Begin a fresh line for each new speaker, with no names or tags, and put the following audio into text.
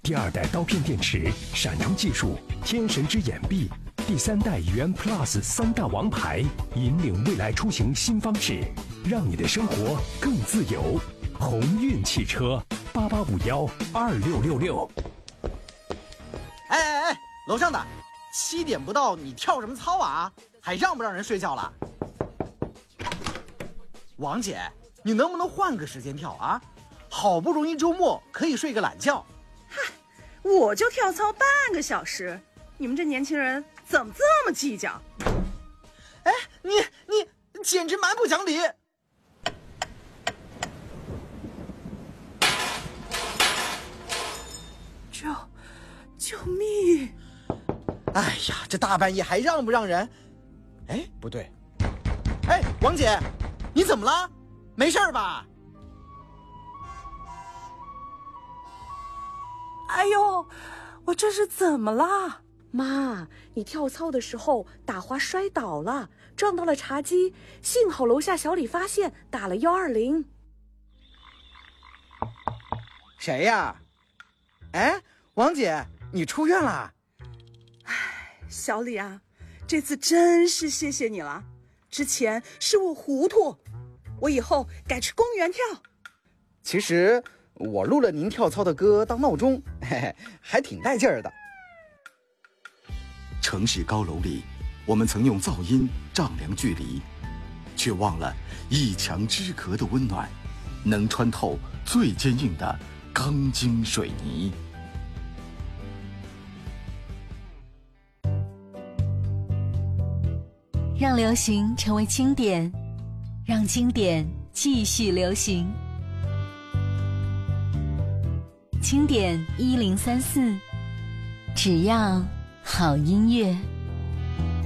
第2代刀片电池，闪充技术，天神之眼臂，第3代元 Plus 3大王牌，引领未来出行新方式，让你的生活更自由。鸿运汽车88512666。
哎，楼上的，7点不到，你跳什么操啊？还让不让人睡觉了？王姐，你能不能换个时间跳啊？好不容易周末可以睡个懒觉。
嗨，我就跳操半个小时，你们这年轻人怎么这么计较？
哎，你简直蛮不讲理！
救命！
哎呀，这大半夜还让不让人？哎，不对。哎，王姐，你怎么了？没事吧？
哎呦，我这是怎么了？
妈，你跳操的时候打滑摔倒了，撞到了茶几，幸好楼下小李发现，打了120。
谁呀？哎，王姐，你出院了？
哎，小李啊，这次真是谢谢你了。之前是我糊涂，我以后改去公园跳。
其实我录了您跳操的歌当闹钟，嘿嘿，还挺带劲儿的。
城市高楼里，我们曾用噪音丈量距离，却忘了一墙之隔的温暖，能穿透最坚硬的钢筋水泥。
让流行成为经典，让经典继续流行。经典1034，只要好音乐。